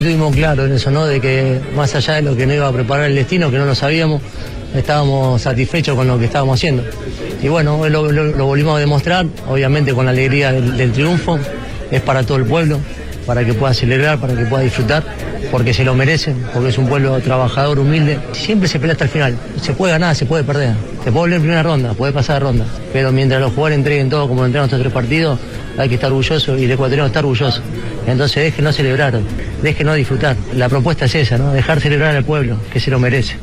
Estuvimos claros en eso, ¿no? De que más allá de lo que no iba a preparar el destino, que no lo sabíamos, estábamos satisfechos con lo que estábamos haciendo. Y bueno, hoy lo volvimos a demostrar, obviamente con la alegría del triunfo, es para todo el pueblo, para que pueda celebrar, para que pueda disfrutar, porque se lo merecen, porque es un pueblo trabajador, humilde. Siempre se pelea hasta el final, se puede ganar, se puede perder, se puede volver en primera ronda, puede pasar de ronda, pero mientras los jugadores entreguen todo como lo entregan estos 3 partidos, hay que estar orgulloso y el ecuatoriano está orgulloso. Entonces déjenos celebrar, déjenos disfrutar. La propuesta es esa, ¿no? Dejar celebrar al pueblo, que se lo merece.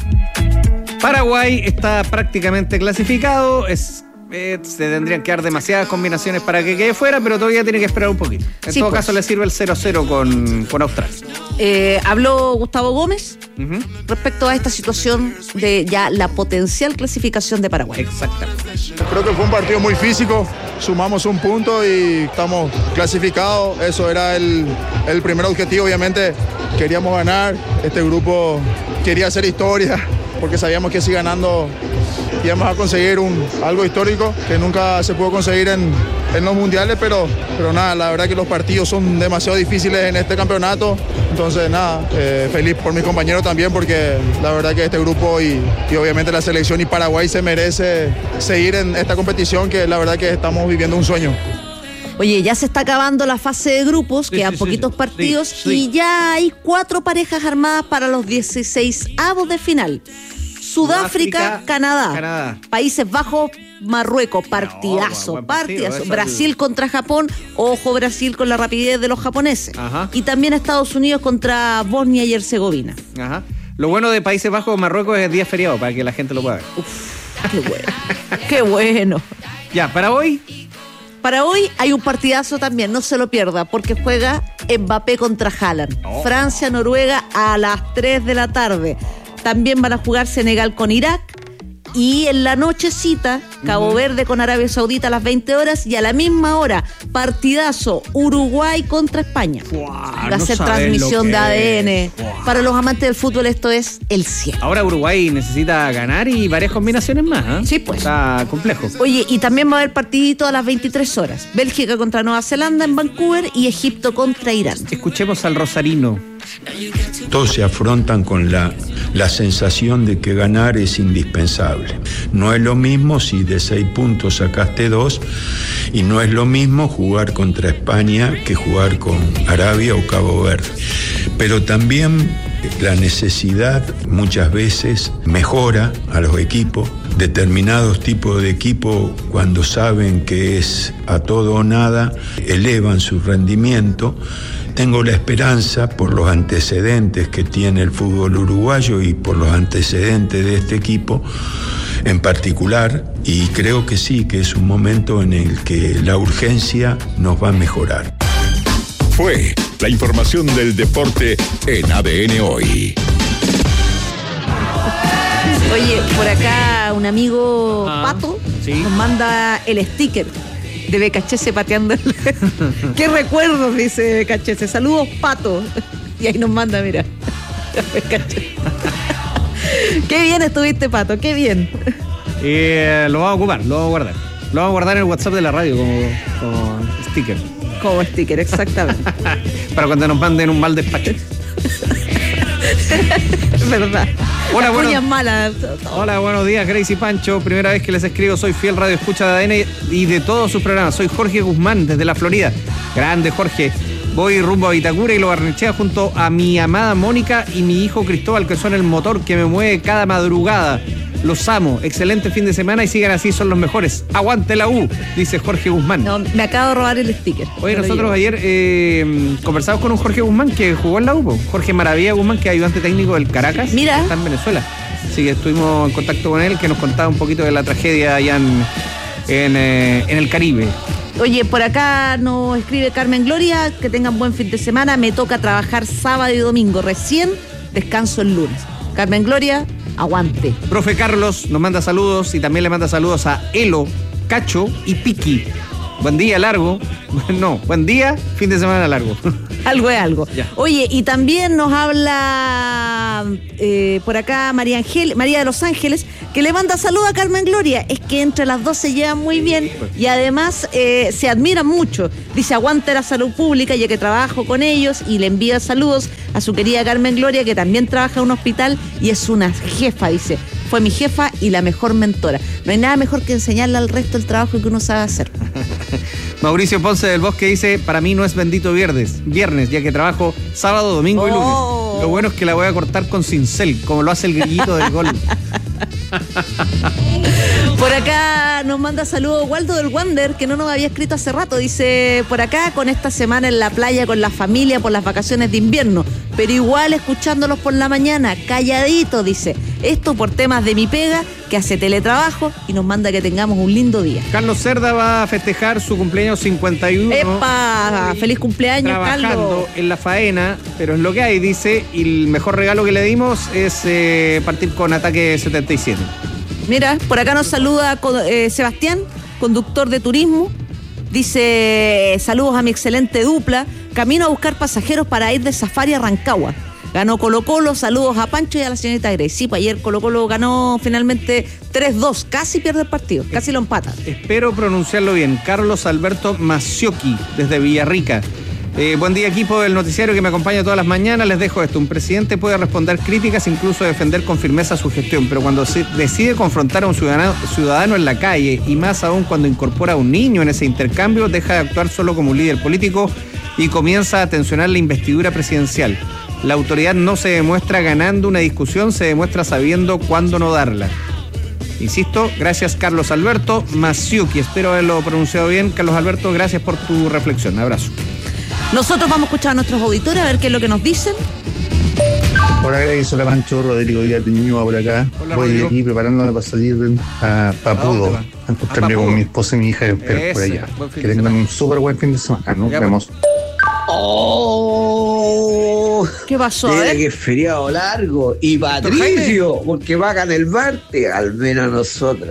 Paraguay está prácticamente clasificado, se tendrían que dar demasiadas combinaciones para que quede fuera, pero todavía tiene que esperar un poquito. En todo caso le sirve el 0-0 con Australia. Habló Gustavo Gómez respecto a esta situación de ya la potencial clasificación de Paraguay. Exactamente. Creo que fue un partido muy físico, sumamos un punto y estamos clasificados. Eso era el primer objetivo. Obviamente queríamos ganar, este grupo quería hacer historia, porque sabíamos que si ganando íbamos a conseguir algo histórico que nunca se pudo conseguir en los mundiales, pero nada, la verdad que los partidos son demasiado difíciles en este campeonato. Entonces nada, feliz por mis compañeros también, porque la verdad que este grupo y obviamente la selección y Paraguay se merece seguir en esta competición, que la verdad que estamos viviendo un sueño. Oye, ya se está acabando la fase de grupos, quedan poquitos partidos y ya hay 4 parejas armadas para los 16avos de final. Sudáfrica, Canadá, Países Bajos, Marruecos, partidazo. Brasil contra Japón, ojo Brasil con la rapidez de los japoneses. Y también Estados Unidos contra Bosnia y Herzegovina. Lo bueno de Países Bajos, Marruecos es día feriado, para que la gente lo pueda ver. Qué bueno, qué bueno. Ya, para hoy hay un partidazo también, no se lo pierda, porque juega Mbappé contra Haaland. Francia-Noruega a las 3 de la tarde. También van a jugar Senegal con Irak. Y en la nochecita, Cabo Verde con Arabia Saudita a las 20 horas. Y a la misma hora, partidazo Uruguay contra España. Va a ser transmisión de ADN. Para los amantes del fútbol esto es el cielo. Ahora Uruguay necesita ganar y varias combinaciones más, ¿eh? Sí, pues. Está complejo. Oye, y también va a haber partidito a las 23 horas. Bélgica contra Nueva Zelanda en Vancouver y Egipto contra Irán. Escuchemos al rosarino. Todos se afrontan con la sensación de que ganar es indispensable. No es lo mismo si de 6 puntos sacaste 2, y no es lo mismo jugar contra España que jugar con Arabia o Cabo Verde. Pero también la necesidad muchas veces mejora a los equipos. Determinados tipos de equipos, cuando saben que es a todo o nada, elevan su rendimiento. Tengo la esperanza, por los antecedentes que tiene el fútbol uruguayo y por los antecedentes de este equipo en particular, y creo que sí, que es un momento en el que la urgencia nos va a mejorar. Fue la información del deporte en ADN Hoy. Oye, por acá un amigo Pato nos manda el sticker de Becachese pateando. ¡Qué recuerdos! Dice Becachese. Saludos, Pato. Y ahí nos manda, mira. Qué bien estuviste, Pato, qué bien. Lo vamos a ocupar, lo vamos a guardar. Lo vamos a guardar en el WhatsApp de la radio como sticker. Como sticker, exactamente. Para cuando nos manden un mal despacho. Es verdad. Hola, Hola, buenos días, Grace y Pancho. Primera vez que les escribo, soy fiel radio escucha de ADN y de todos sus programas. Soy Jorge Guzmán, desde la Florida. Grande, Jorge. Voy rumbo a Vitacura y Lo Barnechea junto a mi amada Mónica y mi hijo Cristóbal, que son el motor que me mueve cada madrugada. Los amo, excelente fin de semana y sigan así, son los mejores. Aguante la U, dice Jorge Guzmán. No, me acabo de robar el sticker. Oye, nosotros ayer conversamos con un Jorge Guzmán que jugó en la U, Jorge Maravilla Guzmán, que es ayudante técnico del Caracas. Mira. Está en Venezuela. Así que estuvimos en contacto con él, que nos contaba un poquito de la tragedia allá en el Caribe. Oye, por acá nos escribe Carmen Gloria, que tengan buen fin de semana. Me toca trabajar sábado y domingo, recién descanso el lunes. Carmen Gloria, aguante. Profe Carlos nos manda saludos y también le manda saludos a Elo, Cacho y Piki. Buen día largo. No, buen día, fin de semana largo. Algo es algo. Ya. Oye, y también nos habla por acá María de Los Ángeles, que le manda saludos a Carmen Gloria. Es que entre las dos se llevan muy bien y además se admiran mucho. Dice, aguante la salud pública, ya que trabajo con ellos, y le envía saludos a su querida Carmen Gloria, que también trabaja en un hospital y es una jefa, dice. Fue mi jefa y la mejor mentora. No hay nada mejor que enseñarle al resto el trabajo que uno sabe hacer. Mauricio Ponce del Bosque dice, para mí no es bendito viernes, ya que trabajo sábado, domingo y lunes. Lo bueno es que la voy a cortar con cincel, como lo hace el grillito del gol. Por acá nos manda saludos Waldo del Wander, que no nos había escrito hace rato. Dice, por acá con esta semana en la playa con la familia por las vacaciones de invierno, pero igual escuchándolos por la mañana, calladito, dice. Esto por temas de mi pega, que hace teletrabajo, y nos manda que tengamos un lindo día. Carlos Cerda va a festejar su cumpleaños 51. ¡Epa! ¡Feliz cumpleaños, trabajando Carlos! En la faena, pero es lo que hay, dice, y el mejor regalo que le dimos es partir con Ataque 77. Mira, por acá nos saluda Sebastián, conductor de turismo. Dice, saludos a mi excelente dupla. Camino a buscar pasajeros para ir de safari a Rancagua. Ganó Colo-Colo, saludos a Pancho y a la señorita Grace. Sí, pues ayer Colo-Colo ganó finalmente 3-2, casi pierde el partido, casi lo empata. Espero pronunciarlo bien. Carlos Alberto Maciocchi, desde Villarrica. Buen día, equipo del noticiario que me acompaña todas las mañanas. Les dejo esto. Un presidente puede responder críticas, incluso defender con firmeza su gestión, pero cuando se decide confrontar a un ciudadano en la calle, y más aún cuando incorpora a un niño en ese intercambio, deja de actuar solo como un líder político y comienza a tensionar la investidura presidencial. La autoridad no se demuestra ganando una discusión, se demuestra sabiendo cuándo no darla. Insisto, gracias Carlos Alberto Maciocchi. Espero haberlo pronunciado bien. Carlos Alberto, gracias por tu reflexión. Abrazo. Nosotros vamos a escuchar a nuestros auditores a ver qué es lo que nos dicen. Hola, Grace, hola Pancho, Rodrigo Díaz de Ñuñoa por acá. Hola, voy Rodrigo. aquí preparándome para salir a Papudo, a encontrarme Papudo. con mi esposa y mi hija por allá. Buen fin Que de tengan semana. un súper buen fin de semana. Nos Ya, vemos. ¡Oh! ¿Qué pasó? Mira A ver. que feriado largo. Y Patricio, porque pagan el Marte, al menos nosotros.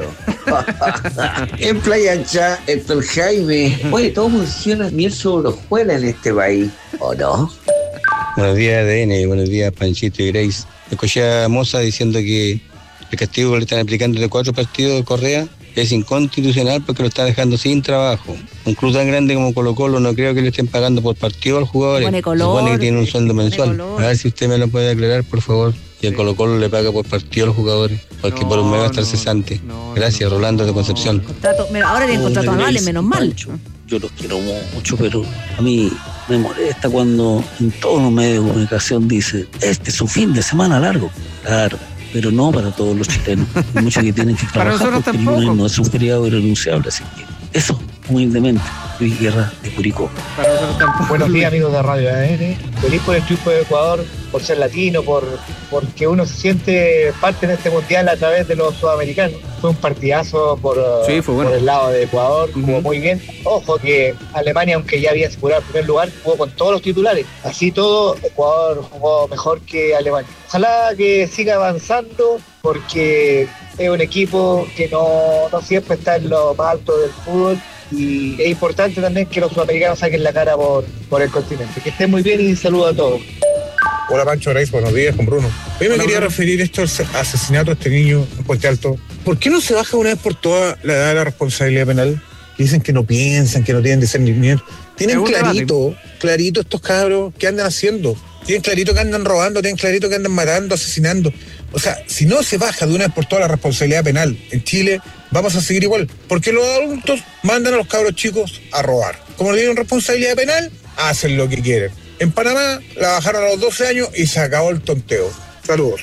En Playa Ancha, Héctor Jaime. Oye, todo funciona miel sobre hojuela en este país, ¿o no? Buenos días, ADN, buenos días, Panchito y Grace. Escuché a Moza diciendo que el castigo que le están aplicando de 4 partidos de Correa es inconstitucional porque lo está dejando sin trabajo. Un club tan grande como Colo-Colo no creo que le estén pagando por partido a los jugadores. Pone color, Se supone que tiene un sueldo pone mensual. color. A ver si usted me lo puede aclarar, por favor. Y el Colo-Colo le paga por partido a los jugadores, porque por un mes va a estar cesante. Gracias, Rolando de Concepción. Contrato, mira, ahora tienen contrato anuales, menos mal. Yo los quiero mucho, pero a mí me molesta cuando en todos los medios de comunicación dice, este es un fin de semana largo. Claro, pero no para todos los chilenos. Hay muchos que tienen que Para trabajar nosotros porque el tampoco. lunes no es un feriado irrenunciable, así que eso, humildemente, Luis Guerra de Curicó. Para nosotros tampoco. Buenos días, amigos de Radio ADN. Feliz por el triunfo de Ecuador, por ser latino, porque uno se siente parte de este mundial a través de los sudamericanos. Fue un partidazo por el lado de Ecuador, jugó muy bien. Ojo que Alemania, aunque ya había asegurado el primer lugar, jugó con todos los titulares. Así todo, Ecuador jugó mejor que Alemania. Ojalá que siga avanzando, porque es un equipo que no siempre está en lo más alto del fútbol. Y es importante también que los sudamericanos saquen la cara por el continente. Que estén muy bien y saludos a todos. Hola Pancho, Grace, buenos días, con Bruno. Hoy me quería referir esto al asesinato de este niño en Puente Alto. ¿Por qué no se baja una vez por todas la edad de la responsabilidad penal? Dicen que no piensan, que no tienen discernimiento. Tienen clarito estos cabros que andan haciendo. Tienen clarito que andan robando, tienen clarito que andan matando, asesinando. O sea, si no se baja de una vez por todas la responsabilidad penal en Chile, vamos a seguir igual. Porque los adultos mandan a los cabros chicos a robar. Como no tienen responsabilidad penal, hacen lo que quieren. En Panamá la bajaron a los 12 años y se acabó el tonteo. Saludos.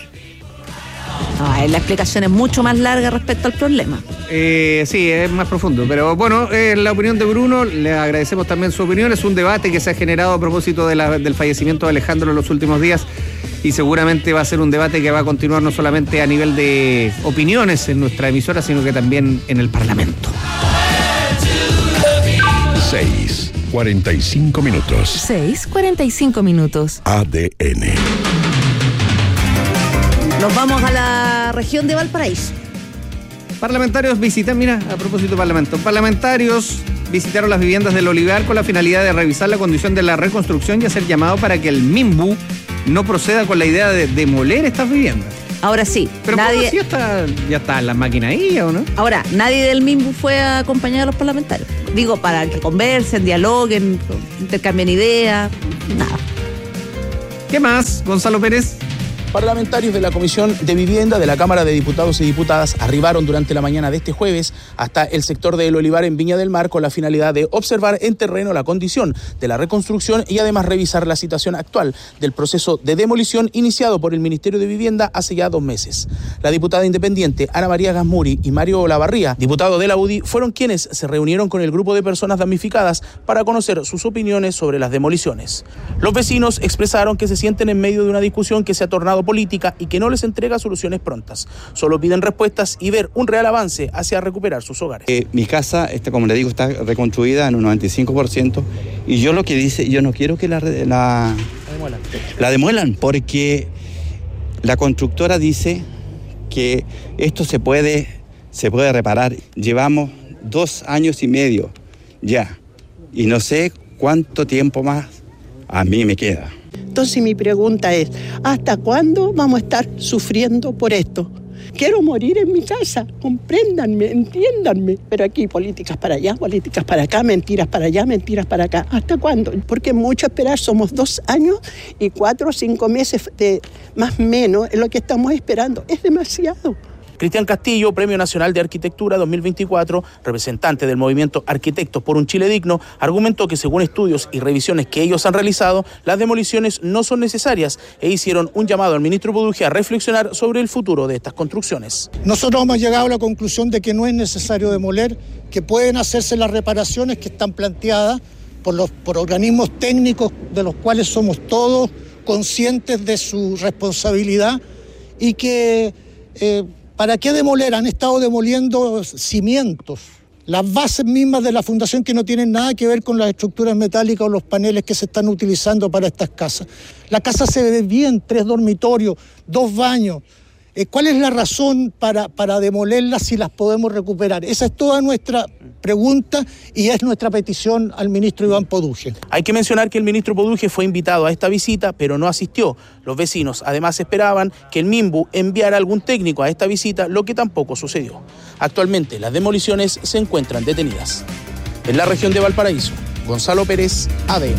La explicación es mucho más larga respecto al problema. Sí, es más profundo, pero bueno, la opinión de Bruno, le agradecemos también su opinión. Es un debate que se ha generado a propósito del fallecimiento de Alejandro en los últimos días, y seguramente va a ser un debate que va a continuar no solamente a nivel de opiniones en nuestra emisora, sino que también en el Parlamento. 6:45 minutos. 6:45 minutos. ADN. Nos vamos a la región de Valparaíso. Parlamentarios visitan, mira, a propósito de Parlamento, parlamentarios visitaron las viviendas del Olivar con la finalidad de revisar la condición de la reconstrucción y hacer llamado para que el MIMBU no proceda con la idea de demoler estas viviendas. Ahora sí. Pero nadie... ¿cómo así ya está la máquina ahí o no? Ahora, nadie del MIMBU fue a acompañar a los parlamentarios. Digo, para que conversen, dialoguen, intercambien ideas, nada. ¿Qué más, Gonzalo Pérez? Parlamentarios de la Comisión de Vivienda de la Cámara de Diputados y Diputadas arribaron durante la mañana de este jueves hasta el sector de El Olivar en Viña del Mar con la finalidad de observar en terreno la condición de la reconstrucción y además revisar la situación actual del proceso de demolición iniciado por el Ministerio de Vivienda hace ya 2 meses. La diputada independiente Ana María Gasmuri y Mario Olavarría, diputado de la UDI, fueron quienes se reunieron con el grupo de personas damnificadas para conocer sus opiniones sobre las demoliciones. Los vecinos expresaron que se sienten en medio de una discusión que se ha tornado política y que no les entrega soluciones prontas. Solo piden respuestas y ver un real avance hacia recuperar sus hogares. Mi casa, como le digo, está reconstruida en un 95% y yo lo que dice, yo no quiero que la demuelan porque la constructora dice que esto se puede reparar. Llevamos 2 años y medio ya y no sé cuánto tiempo más a mí me queda. Entonces mi pregunta es, ¿hasta cuándo vamos a estar sufriendo por esto? Quiero morir en mi casa, compréndanme, entiéndanme. Pero aquí políticas para allá, políticas para acá, mentiras para allá, mentiras para acá. ¿Hasta cuándo? Porque mucho esperar, somos 2 años y 4 o 5 meses de más o menos es lo que estamos esperando. Es demasiado. Cristian Castillo, Premio Nacional de Arquitectura 2024, representante del movimiento Arquitectos por un Chile Digno, argumentó que según estudios y revisiones que ellos han realizado, las demoliciones no son necesarias e hicieron un llamado al ministro Buduje a reflexionar sobre el futuro de estas construcciones. Nosotros hemos llegado a la conclusión de que no es necesario demoler, que pueden hacerse las reparaciones que están planteadas por organismos técnicos de los cuales somos todos conscientes de su responsabilidad y que... ¿Para qué demoler? Han estado demoliendo cimientos, las bases mismas de la fundación que no tienen nada que ver con las estructuras metálicas o los paneles que se están utilizando para estas casas. La casa se ve bien, 3 dormitorios, 2 baños. ¿Cuál es la razón para demolerlas si las podemos recuperar? Esa es toda nuestra pregunta y es nuestra petición al ministro Iván Poduje. Hay que mencionar que el ministro Poduje fue invitado a esta visita, pero no asistió. Los vecinos además esperaban que el MIMBU enviara algún técnico a esta visita, lo que tampoco sucedió. Actualmente las demoliciones se encuentran detenidas. En la región de Valparaíso, Gonzalo Pérez, ADN.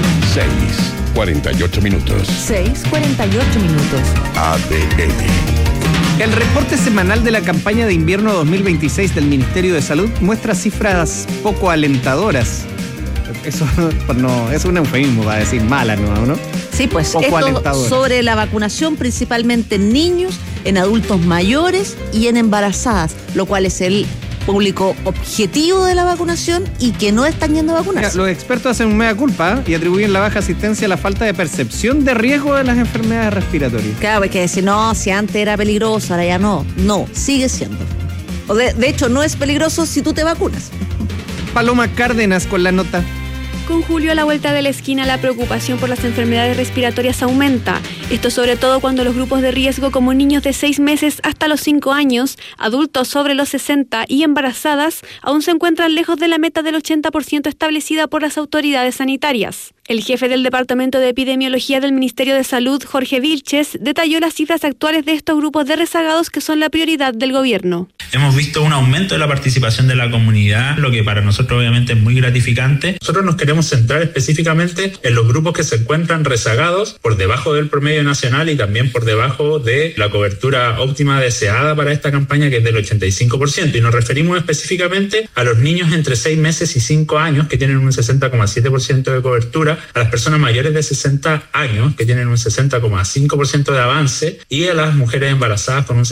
6:48 minutos. 6:48 minutos. ADN. El reporte semanal de la campaña de invierno 2026 del Ministerio de Salud muestra cifras poco alentadoras. Eso no es un eufemismo para decir mala, ¿no? Sí, pues poco esto sobre la vacunación principalmente en niños, en adultos mayores y en embarazadas, lo cual es el público objetivo de la vacunación y que no están yendo a vacunarse. Los expertos hacen un mea culpa y atribuyen la baja asistencia a la falta de percepción de riesgo de las enfermedades respiratorias. Claro, hay que decir, no, si antes era peligroso, ahora ya no. No, sigue siendo. De hecho, no es peligroso si tú te vacunas. Paloma Cárdenas con la nota. Con julio a la vuelta de la esquina, la preocupación por las enfermedades respiratorias aumenta. Esto sobre todo cuando los grupos de riesgo como niños de 6 meses hasta los 5 años, adultos sobre los 60 y embarazadas aún se encuentran lejos de la meta del 80% establecida por las autoridades sanitarias. El jefe del Departamento de Epidemiología del Ministerio de Salud, Jorge Vilches, detalló las cifras actuales de estos grupos de rezagados que son la prioridad del gobierno. Hemos visto un aumento de la participación de la comunidad, lo que para nosotros obviamente es muy gratificante. Nosotros nos queremos centrar específicamente en los grupos que se encuentran rezagados por debajo del promedio nacional y también por debajo de la cobertura óptima deseada para esta campaña, que es del 85%. Y nos referimos específicamente a los niños entre 6 meses y 5 años, que tienen un 60,7% de cobertura, a las personas mayores de 60 años, que tienen un 60,5% de avance, y a las mujeres embarazadas con un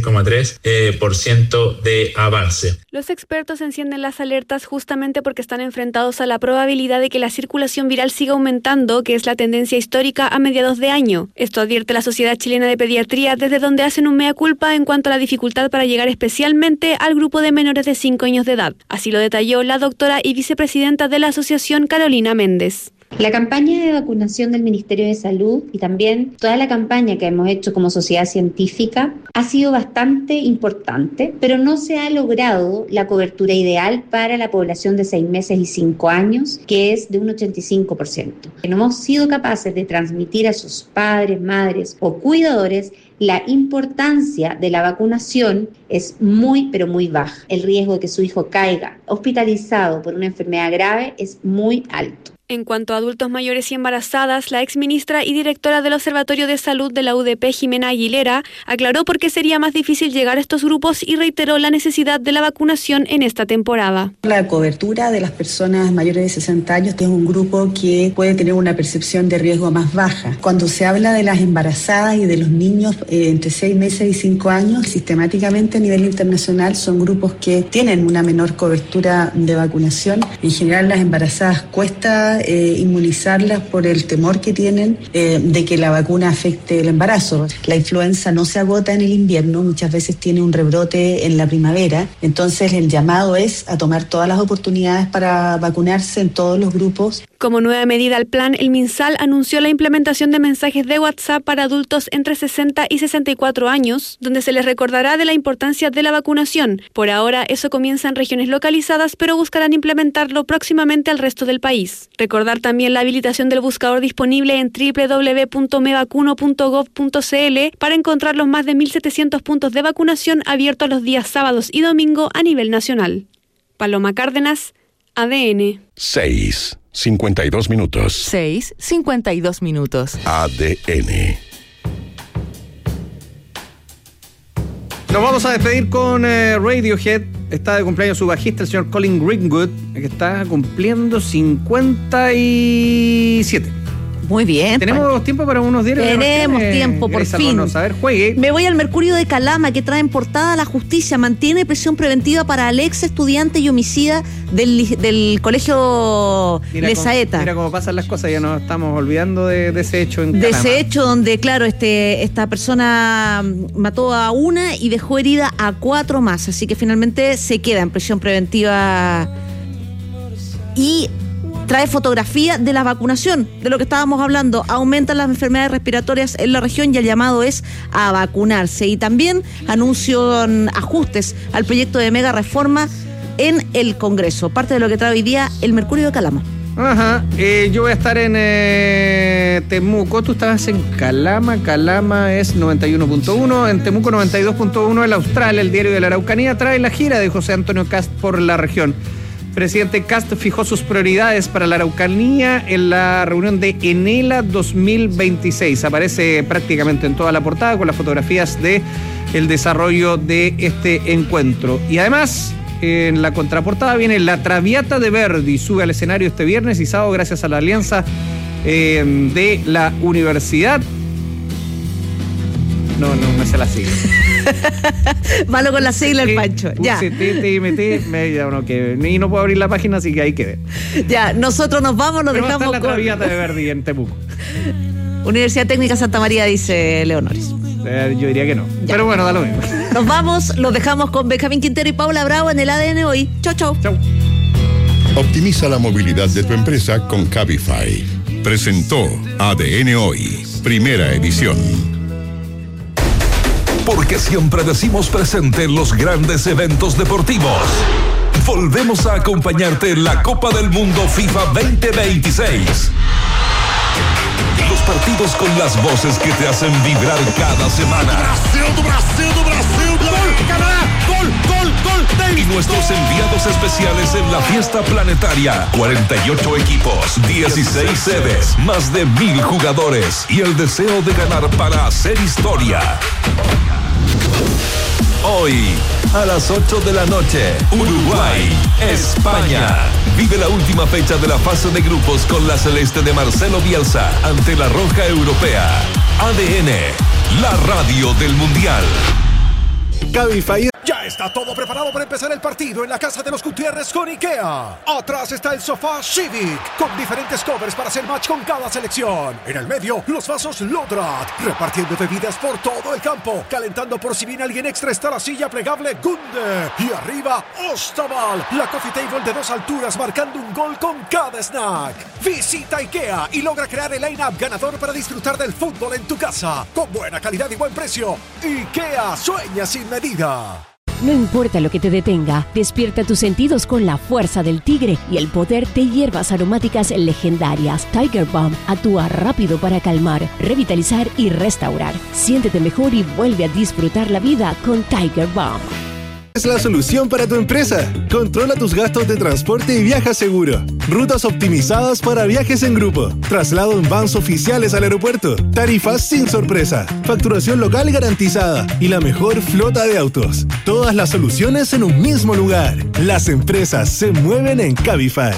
66,3% de avance. Los expertos encienden las alertas justamente porque están enfrentados a la probabilidad de que la circulación viral siga aumentando, que es la tendencia histórica a mediados de año. Esto advierte la Sociedad Chilena de Pediatría, desde donde hacen un mea culpa en cuanto a la dificultad para llegar especialmente al grupo de menores de 5 años de edad. Así lo detalló la doctora y vicepresidenta de la asociación, Carolina Méndez. La campaña de vacunación del Ministerio de Salud y también toda la campaña que hemos hecho como sociedad científica ha sido bastante importante, pero no se ha logrado la cobertura ideal para la población de 6 meses y 5 años, que es de un 85%. No hemos sido capaces de transmitir a sus padres, madres o cuidadores la importancia de la vacunación es muy, pero muy baja. El riesgo de que su hijo caiga hospitalizado por una enfermedad grave es muy alto. En cuanto a adultos mayores y embarazadas, la exministra y directora del Observatorio de Salud de la UDP, Jimena Aguilera, aclaró por qué sería más difícil llegar a estos grupos y reiteró la necesidad de la vacunación en esta temporada. La cobertura de las personas mayores de 60 años es un grupo que puede tener una percepción de riesgo más baja. Cuando se habla de las embarazadas y de los niños entre 6 meses y 5 años, sistemáticamente a nivel internacional son grupos que tienen una menor cobertura de vacunación. En general, las embarazadas cuesta inmunizarlas por el temor que tienen de que la vacuna afecte el embarazo. La influenza no se agota en el invierno, muchas veces tiene un rebrote en la primavera, entonces el llamado es a tomar todas las oportunidades para vacunarse en todos los grupos. Como nueva medida al plan, el MinSal anunció la implementación de mensajes de WhatsApp para adultos entre 60 y 64 años, donde se les recordará de la importancia de la vacunación. Por ahora, eso comienza en regiones localizadas, pero buscarán implementarlo próximamente al resto del país. Recordar también la habilitación del buscador disponible en www.mevacuno.gov.cl para encontrar los más de 1.700 puntos de vacunación abiertos los días sábados y domingo a nivel nacional. Paloma Cárdenas, ADN. 6:52 minutos. 6:52 minutos. ADN. Nos vamos a despedir con Radiohead. Está de cumpleaños su bajista, el señor Colin Greenwood, que está cumpliendo 57. Muy bien. ¿Tenemos tiempo para unos diarios? Tenemos tiempo, por fin. A ver, juegue. Me voy al Mercurio de Calama, que trae en portada: la justicia mantiene prisión preventiva para el ex estudiante y homicida del colegio Lesaeta. Mira cómo pasan las cosas, ya nos estamos olvidando de ese hecho en Calama. De ese hecho donde, claro, esta persona mató a una y dejó herida a 4 más. Así que finalmente se queda en prisión preventiva. Y trae fotografía de la vacunación, de lo que estábamos hablando. Aumentan las enfermedades respiratorias en la región y el llamado es a vacunarse. Y también anuncian ajustes al proyecto de mega reforma en el Congreso. Parte de lo que trae hoy día el Mercurio de Calama. Ajá, yo voy a estar en Temuco. Tú estabas en Calama. Calama es 91.1. En Temuco 92.1. El Austral, el diario de la Araucanía, trae la gira de José Antonio Kast por la región. Presidente Kast fijó sus prioridades para la Araucanía en la reunión de Enela 2026. Aparece prácticamente en toda la portada con las fotografías de el desarrollo de este encuentro. Y además, en la contraportada viene La Traviata de Verdi. Sube al escenario este viernes y sábado gracias a la alianza de la universidad. No se la sigue. Malo con la sigla el Pancho. Ya. Y no puedo abrir la página, así que ahí quedé. Ya, nosotros nos vamos, nos dejamos con... La Traviata de Verdi en Temuco. Universidad Técnica Santa María, dice Leonores. Yo diría que no. Ya. Pero bueno, da lo mismo. Nos vamos, los dejamos con Benjamín Quintero y Paula Bravo en el ADN Hoy. Chau. Optimiza la movilidad de tu empresa con Cabify. Presentó ADN Hoy, primera edición. Porque siempre decimos presente en los grandes eventos deportivos. Volvemos a acompañarte en la Copa del Mundo FIFA 2026. Los partidos con las voces que te hacen vibrar cada semana. Brasil! ¡Gol! ¡Canadá! ¡Gol! Y nuestros enviados especiales en la fiesta planetaria. 48 equipos, 16 sedes, más de 1,000 jugadores y el deseo de ganar para hacer historia. Hoy, a las 8 de la noche, Uruguay, España. Vive la última fecha de la fase de grupos con la celeste de Marcelo Bielsa ante la roja europea. ADN, la radio del Mundial. Cabify ya Está todo preparado para empezar el partido en la casa de los Gutiérrez con IKEA. Atrás está el sofá Civic, con diferentes covers para hacer match con cada selección. En el medio, los vasos Lodrat, repartiendo bebidas por todo el campo. Calentando por si viene alguien extra está la silla plegable Gunde. Y arriba, Ostaval, la coffee table de 2 alturas, marcando un gol con cada snack. Visita IKEA y logra crear el line-up ganador para disfrutar del fútbol en tu casa. Con buena calidad y buen precio. IKEA, sueña sin medida. No importa lo que te detenga, despierta tus sentidos con la fuerza del tigre y el poder de hierbas aromáticas legendarias. Tiger Balm actúa rápido para calmar, revitalizar y restaurar. Siéntete mejor y vuelve a disfrutar la vida con Tiger Balm. Es la solución para tu empresa. Controla tus gastos de transporte y viaja seguro. Rutas optimizadas para viajes en grupo. Traslado en vans oficiales al aeropuerto. Tarifas sin sorpresa. Facturación local garantizada. Y la mejor flota de autos. Todas las soluciones en un mismo lugar. Las empresas se mueven en Cabify.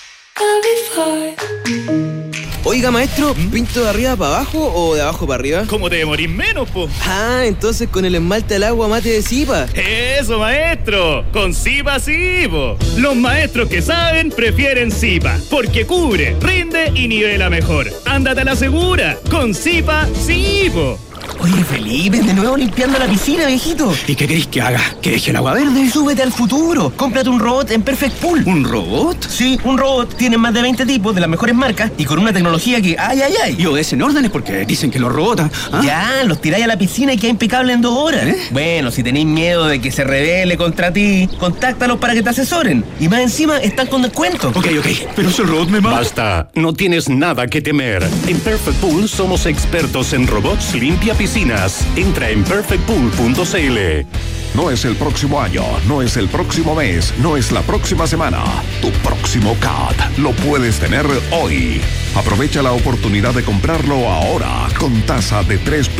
Oiga, maestro, ¿pinto de arriba para abajo o de abajo para arriba? ¿Cómo te demorís menos, po? Ah, entonces con el esmalte al agua mate de Zipa. ¡Eso, maestro! ¡Con Zipa sí, po! Los maestros que saben prefieren Zipa, porque cubre, rinde y nivela mejor. ¡Ándate a la segura! ¡Con Zipa sí, po! Oye, Felipe, de nuevo limpiando la piscina, viejito. ¿Y qué querés que haga? ¿Que deje el agua verde? Súbete al futuro. Cómprate un robot en Perfect Pool. ¿Un robot? Sí, un robot. Tiene más de 20 tipos de las mejores marcas y con una tecnología que ¡ay! Y obedecen órdenes porque dicen que los robots... ¿ah? Ya, los tiráis a la piscina y queda impecable en 2 horas. Bueno, si tenéis miedo de que se rebele contra ti, contáctalos para que te asesoren. Y más encima, están con descuento. Ok, pero si el robot me mata... Basta, no tienes nada que temer. En Perfect Pool somos expertos en robots limpia piscinas. Entra en perfectpool.cl. No es el próximo año, no es el próximo mes, no es la próxima semana. Tu próximo CAT lo puedes tener hoy. Aprovecha la oportunidad de comprarlo ahora con tasa de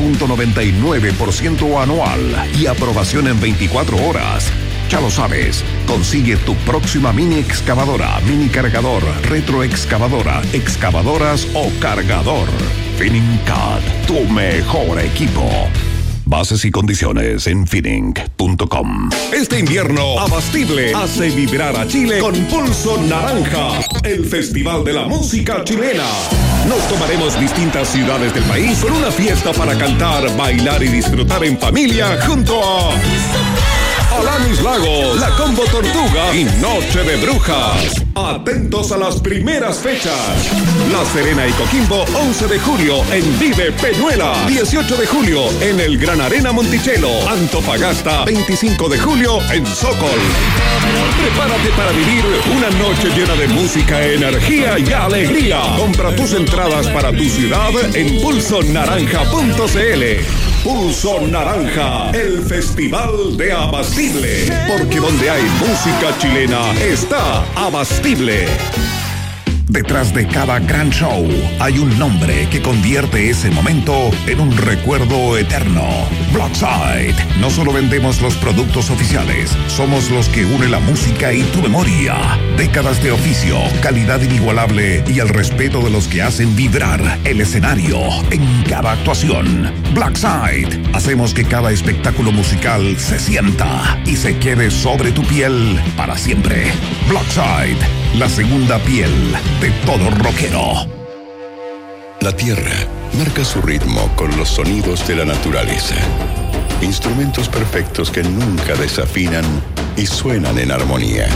3.99% anual y aprobación en 24 horas. Ya lo sabes, consigue tu próxima mini excavadora, mini cargador, retroexcavadora, excavadoras o cargador. FinningCAT, tu mejor equipo. Bases y condiciones en finning.com. Este invierno, Abastible hace vibrar a Chile con Pulso Naranja, el festival de la música chilena. Nos tomaremos distintas ciudades del país con una fiesta para cantar, bailar y disfrutar en familia junto a Alanis Lagos, La Combo Tortuga y Noche de Brujas. Atentos a las primeras fechas. La Serena y Coquimbo, 11 de julio en Vive Peñuela. 18 de julio en el Gran Arena Monticello. Antofagasta, 25 de julio en Sokol. Prepárate para vivir una noche llena de música, energía y alegría. Compra tus entradas para tu ciudad en pulsonaranja.cl. Pulso Naranja, el festival de Abastible. Porque donde hay música chilena está Abastible. Detrás de cada gran show hay un nombre que convierte ese momento en un recuerdo eterno. Blackside. No solo vendemos los productos oficiales, somos los que unen la música y tu memoria. Décadas de oficio, calidad inigualable y el respeto de los que hacen vibrar el escenario en cada actuación. Blackside. Hacemos que cada espectáculo musical se sienta y se quede sobre tu piel para siempre. Blackside. La segunda piel de todo rockero. La tierra marca su ritmo con los sonidos de la naturaleza. Instrumentos perfectos que nunca desafinan y suenan en armonía.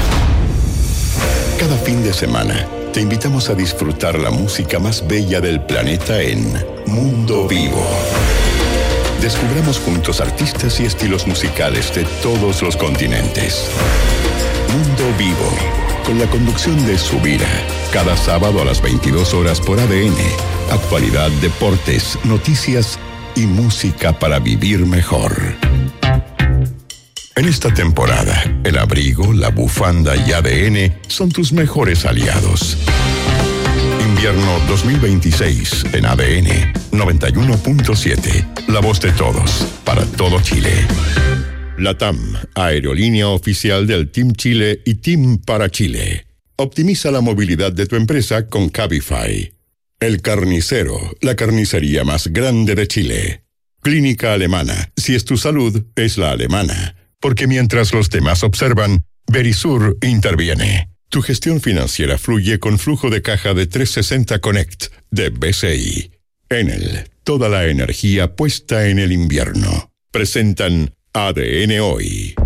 Cada fin de semana te invitamos a disfrutar la música más bella del planeta en Mundo Vivo. Descubramos juntos artistas y estilos musicales de todos los continentes. Mundo Vivo, con la conducción de Subira, cada sábado a las 22 horas por ADN. Actualidad, deportes, noticias y música para vivir mejor. En esta temporada, el abrigo, la bufanda y ADN son tus mejores aliados. Invierno 2026 en ADN 91.7. La voz de todos, para todo Chile. LATAM, aerolínea oficial del Team Chile y Team para Chile. Optimiza la movilidad de tu empresa con Cabify. El Carnicero, la carnicería más grande de Chile. Clínica Alemana, si es tu salud, es la alemana. Porque mientras los demás observan, Verisur interviene. Tu gestión financiera fluye con flujo de caja de 360 Connect de BCI. Enel, toda la energía puesta en el invierno. Presentan ADN Hoy.